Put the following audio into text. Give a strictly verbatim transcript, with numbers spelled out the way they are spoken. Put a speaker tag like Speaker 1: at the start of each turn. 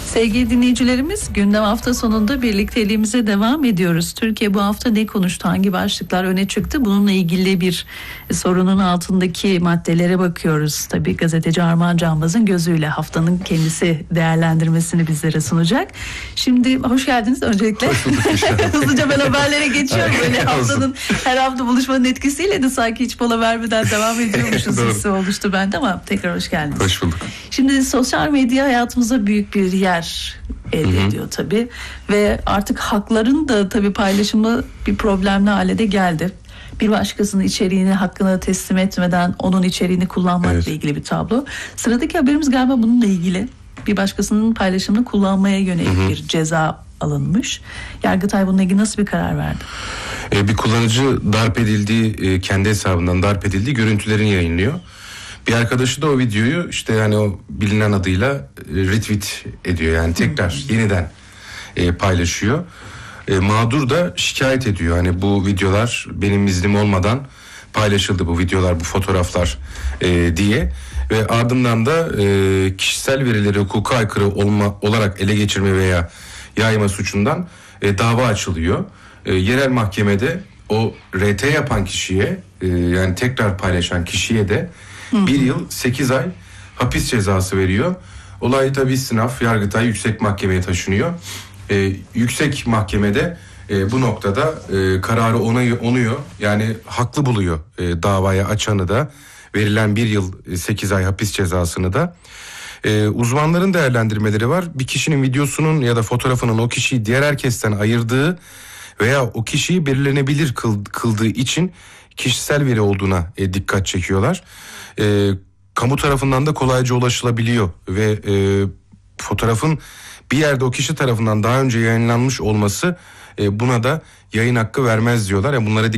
Speaker 1: Sevgili dinleyicilerimiz, gündem hafta sonunda birlikteliğimize devam ediyoruz. Türkiye bu hafta ne konuştu, hangi başlıklar öne çıktı? Bununla ilgili bir sorunun altındaki maddelere bakıyoruz. Tabii gazeteci Armağan Canbaz'ın gözüyle haftanın kendisi değerlendirmesini bizlere sunacak. Şimdi hoş geldiniz öncelikle.
Speaker 2: Hoş bulduk.
Speaker 1: Hızlıca ben haberlere geçiyorum. Böyle haftanın her hafta buluşmanın etkisiyle de sanki hiç mola vermeden devam ediyormuşuz hissi oluştu bende, ama tekrar hoş geldiniz.
Speaker 2: Hoş bulduk.
Speaker 1: Şimdi sosyal medya hayatımızda büyük bir yer elde Hı-hı. ediyor tabii ve artık hakların da tabii paylaşımı bir problemli hale de geldi. Bir başkasının içeriğini hakkına teslim etmeden onun içeriğini kullanmakla evet. ilgili bir tablo. Sıradaki haberimiz galiba bununla ilgili. Bir başkasının paylaşımını kullanmaya yönelik Hı-hı. bir ceza alınmış. Yargıtay bununla ilgili nasıl bir karar verdi?
Speaker 2: Ee, bir kullanıcı darp edildiği, kendi hesabından darp edildiği görüntülerini yayınlıyor. Bir arkadaşı da o videoyu işte yani o bilinen adıyla retweet ediyor, yani tekrar hmm. yeniden e, paylaşıyor. E, mağdur da şikayet ediyor. Hani bu videolar benim iznim olmadan paylaşıldı, bu videolar, bu fotoğraflar e, diye. Ve ardından da e, kişisel verileri hukuka aykırı olma, olarak ele geçirme veya yayma suçundan e, dava açılıyor. E, yerel mahkemede o R T yapan kişiye e, yani tekrar paylaşan kişiye de bir yıl sekiz ay hapis cezası veriyor. Olay tabii istinaf, Yargıtay Yüksek Mahkeme'ye taşınıyor. Ee, yüksek Mahkeme'de e, bu noktada e, kararı onay, onuyor. Yani haklı buluyor e, davaya açanı da, verilen bir yıl sekiz ay hapis cezasını da. E, uzmanların değerlendirmeleri var. Bir kişinin videosunun ya da fotoğrafının o kişiyi diğer herkesten ayırdığı veya o kişiyi belirlenebilir kıl, kıldığı için kişisel veri olduğuna e, dikkat çekiyorlar. E, kamu tarafından da kolayca ulaşılabiliyor ve e, fotoğrafın bir yerde o kişi tarafından daha önce yayınlanmış olması e, buna da yayın hakkı vermez diyorlar. Yani bunlara